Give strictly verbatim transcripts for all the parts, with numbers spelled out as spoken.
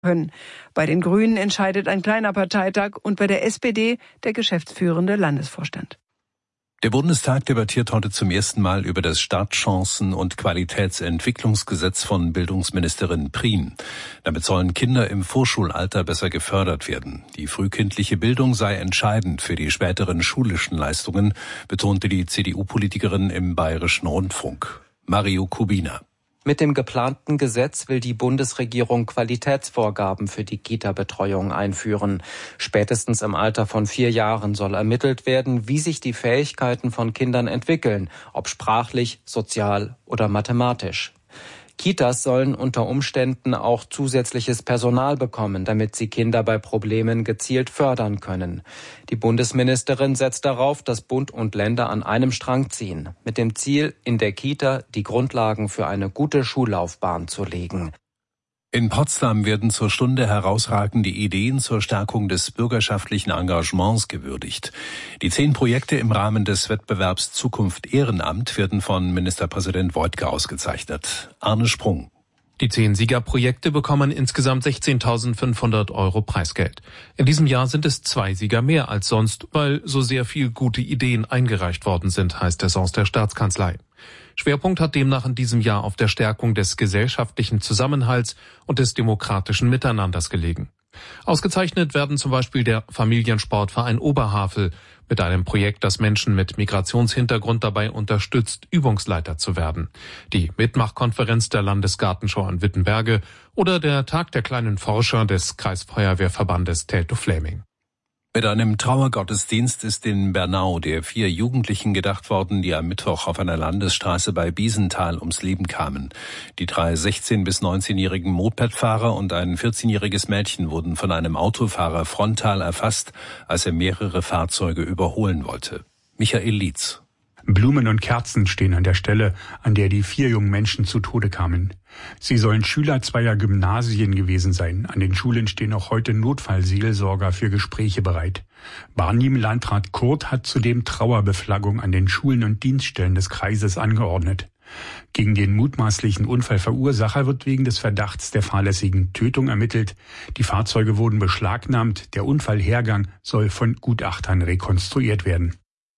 können. Bei den Grünen entscheidet ein kleiner Parteitag und bei der S P D der geschäftsführende Landesvorstand. Der Bundestag debattiert heute zum ersten Mal über das Startchancen- und Qualitätsentwicklungsgesetz von Bildungsministerin Prien. Damit sollen Kinder im Vorschulalter besser gefördert werden. Die frühkindliche Bildung sei entscheidend für die späteren schulischen Leistungen, betonte die C D U-Politikerin im Bayerischen Rundfunk. Mario Kubina. Mit dem geplanten Gesetz will die Bundesregierung Qualitätsvorgaben für die Kita-Betreuung einführen. Spätestens im Alter von vier Jahren soll ermittelt werden, wie sich die Fähigkeiten von Kindern entwickeln, ob sprachlich, sozial oder mathematisch. Kitas sollen unter Umständen auch zusätzliches Personal bekommen, damit sie Kinder bei Problemen gezielt fördern können. Die Bundesministerin setzt darauf, dass Bund und Länder an einem Strang ziehen, mit dem Ziel, in der Kita die Grundlagen für eine gute Schullaufbahn zu legen. In Potsdam werden zur Stunde herausragende Ideen zur Stärkung des bürgerschaftlichen Engagements gewürdigt. Die zehn Projekte im Rahmen des Wettbewerbs Zukunft Ehrenamt werden von Ministerpräsident Woidke ausgezeichnet. Arne Sprung. Die zehn Siegerprojekte bekommen insgesamt sechzehntausendfünfhundert Euro Preisgeld. In diesem Jahr sind es zwei Sieger mehr als sonst, weil so sehr viel gute Ideen eingereicht worden sind, heißt es aus der Staatskanzlei. Schwerpunkt hat demnach in diesem Jahr auf der Stärkung des gesellschaftlichen Zusammenhalts und des demokratischen Miteinanders gelegen. Ausgezeichnet werden zum Beispiel der Familiensportverein Oberhavel mit einem Projekt, das Menschen mit Migrationshintergrund dabei unterstützt, Übungsleiter zu werden, die Mitmachkonferenz der Landesgartenschau in Wittenberge oder der Tag der kleinen Forscher des Kreisfeuerwehrverbandes Teltow-Fläming. Mit einem Trauergottesdienst ist in Bernau der vier Jugendlichen gedacht worden, die am Mittwoch auf einer Landesstraße bei Biesenthal ums Leben kamen. Die drei sechzehn- bis neunzehnjährigen Mopedfahrer und ein vierzehnjähriges Mädchen wurden von einem Autofahrer frontal erfasst, als er mehrere Fahrzeuge überholen wollte. Michael Lietz. Blumen und Kerzen stehen an der Stelle, an der die vier jungen Menschen zu Tode kamen. Sie sollen Schüler zweier Gymnasien gewesen sein. An den Schulen stehen auch heute Notfallseelsorger für Gespräche bereit. Barnim-Landrat Kurt hat zudem Trauerbeflaggung an den Schulen und Dienststellen des Kreises angeordnet. Gegen den mutmaßlichen Unfallverursacher wird wegen des Verdachts der fahrlässigen Tötung ermittelt. Die Fahrzeuge wurden beschlagnahmt. Der Unfallhergang soll von Gutachtern rekonstruiert werden.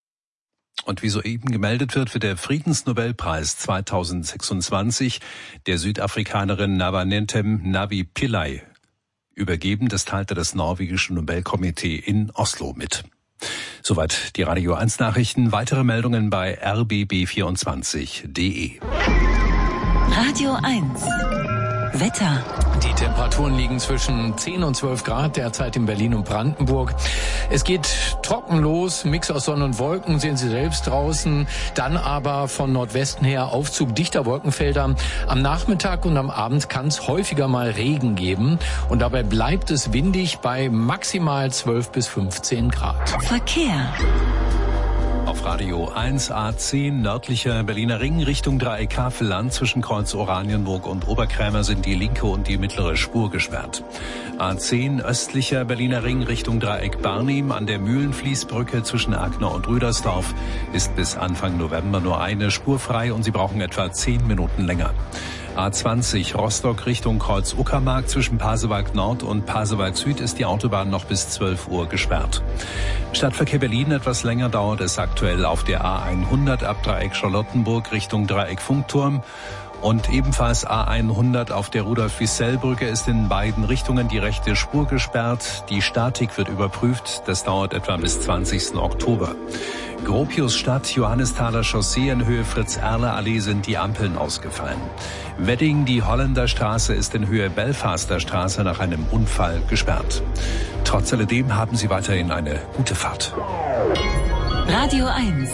Und wie soeben gemeldet wird, wird der Friedensnobelpreis zweitausendsechsundzwanzig der Südafrikanerin Navanentem Navi Pillay übergeben. Das teilte das norwegische Nobelkomitee in Oslo mit. Soweit die Radio eins Nachrichten. Weitere Meldungen bei r b b vierundzwanzig punkt d e. Radio eins Wetter. Die Temperaturen liegen zwischen zehn und zwölf Grad derzeit in Berlin und Brandenburg. Es geht trocken los, Mix aus Sonne und Wolken, sehen Sie selbst draußen. Dann aber von Nordwesten her Aufzug dichter Wolkenfelder. Am Nachmittag und am Abend kann es häufiger mal Regen geben. Und dabei bleibt es windig bei maximal zwölf bis fünfzehn Grad. Verkehr. Auf Radio eins A zehn nördlicher Berliner Ring Richtung Dreieck Havelland zwischen Kreuz Oranienburg und Oberkrämer sind die linke und die mittlere Spur gesperrt. A zehn östlicher Berliner Ring Richtung Dreieck Barnim an der Mühlenfließbrücke zwischen Agner und Rüdersdorf ist bis Anfang November nur eine Spur frei und Sie brauchen etwa zehn Minuten länger. A zwanzig Rostock Richtung Kreuz Uckermark zwischen Pasewalk Nord und Pasewalk Süd ist die Autobahn noch bis zwölf Uhr gesperrt. Stadtverkehr Berlin etwas länger dauert es aktuell auf der A hundert ab Dreieck Charlottenburg Richtung Dreieck Funkturm. Und ebenfalls A hundert auf der Rudolf-Wissell-Brücke ist in beiden Richtungen die rechte Spur gesperrt. Die Statik wird überprüft. Das dauert etwa bis zwanzigsten Oktober. Gropiusstadt, Johannesthaler Chaussee in Höhe Fritz-Erler-Allee sind die Ampeln ausgefallen. Wedding, die Holländerstraße ist in Höhe Belfaster Straße nach einem Unfall gesperrt. Trotz alledem haben Sie weiterhin eine gute Fahrt. Radio eins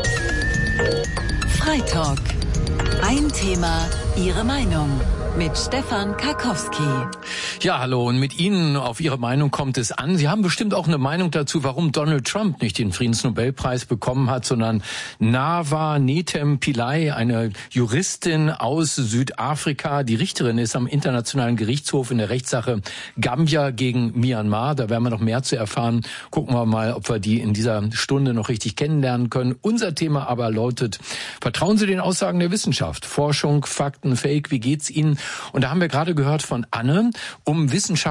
Freitalk. Ein Thema, Ihre Meinung. Mit Stefan Karkowski. Ja, hallo, und mit Ihnen auf Ihre Meinung kommt es an. Sie haben bestimmt auch eine Meinung dazu, warum Donald Trump nicht den Friedensnobelpreis bekommen hat, sondern Navanentem Pillay, eine Juristin aus Südafrika. Die Richterin ist am Internationalen Gerichtshof in der Rechtssache Gambia gegen Myanmar. Da werden wir noch mehr zu erfahren. Gucken wir mal, ob wir die in dieser Stunde noch richtig kennenlernen können. Unser Thema aber lautet: Vertrauen Sie den Aussagen der Wissenschaft? Forschung, Fakten, Fake, wie geht's Ihnen? Und da haben wir gerade gehört von Anne, um Wissenschaft